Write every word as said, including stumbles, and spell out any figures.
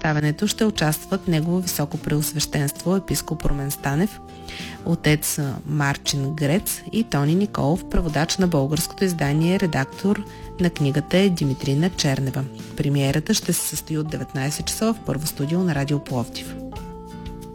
представянето ще участват Негово високо преосвещенство епископ Румен Станев, отец Марчин Грец и Тони Николов, преводач на българското издание, редактор на книгата е Димитрина Чернева. Премиерата ще се състои от деветнайсет часа в Първо студио на Радио Пловдив.